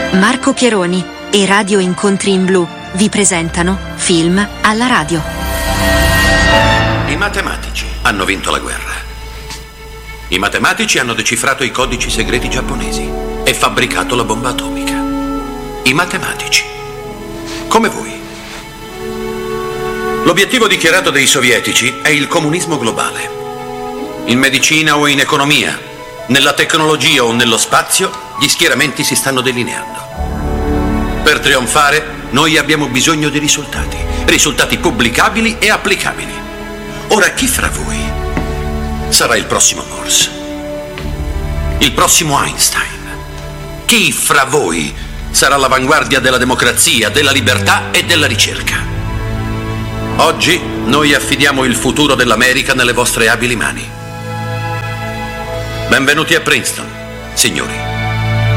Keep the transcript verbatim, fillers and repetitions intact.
Marco Pieroni e Radio Incontri in Blu vi presentano Film alla radio. I matematici hanno vinto la guerra. I matematici hanno decifrato i codici segreti giapponesi e fabbricato la bomba atomica. I matematici, come voi. L'obiettivo dichiarato dei sovietici è il comunismo globale. In medicina o in economia, nella tecnologia o nello spazio, gli schieramenti si stanno delineando. Per trionfare, noi abbiamo bisogno di risultati, risultati pubblicabili e applicabili. Ora, chi fra voi sarà il prossimo Morse? Il prossimo Einstein? Chi fra voi sarà all'avanguardia della democrazia, della libertà e della ricerca? Oggi noi affidiamo il futuro dell'America nelle vostre abili mani. Benvenuti a Princeton, signori.